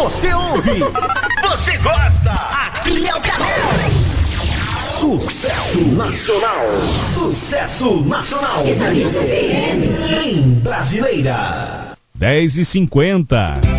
Você ouve, você gosta. Aqui é o Canal. Sucesso nacional. Sucesso nacional. Em Brasileira. 10h50.